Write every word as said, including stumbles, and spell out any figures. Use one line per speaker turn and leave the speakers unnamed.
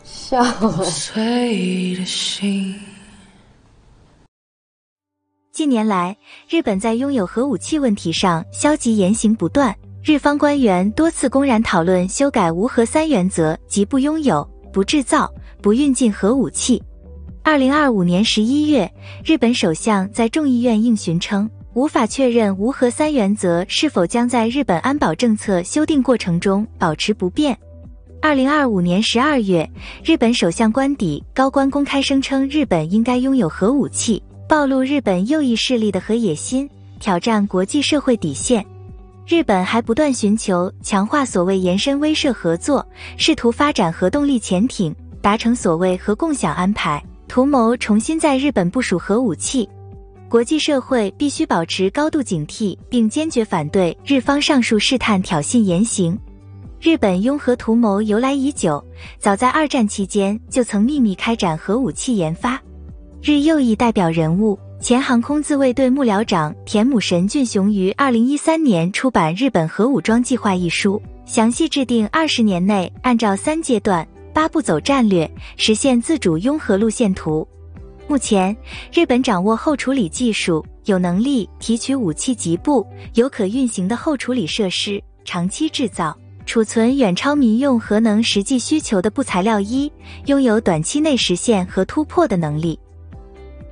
笑了。
碎的心。
近年来，日本在拥有核武器问题上消极言行不断，日方官员多次公然讨论修改无核三原则及不拥有、不制造、不运进核武器。二零二五年十一月，日本首相在众议院应询称，无法确认无核三原则是否将在日本安保政策修订过程中保持不变。二零二五年十二月，日本首相官邸高官公开声称日本应该拥有核武器，暴露日本右翼势力的核野心，挑战国际社会底线。日本还不断寻求强化所谓延伸威慑合作，试图发展核动力潜艇，达成所谓核共享安排，图谋重新在日本部署核武器。国际社会必须保持高度警惕，并坚决反对日方上述试探挑衅言行。日本拥核图谋由来已久，早在二战期间就曾秘密开展核武器研发。日右翼代表人物前航空自卫队幕僚长田母神俊雄于二零一三年出版《日本核武装计划》一书，详细制定二十年内按照三阶段、八步走战略实现自主拥核路线图。目前，日本掌握后处理技术，有能力提取武器级部，有可运行的后处理设施，长期制造、储存远超民用核能实际需求的布材料一，拥有短期内实现核突破的能力。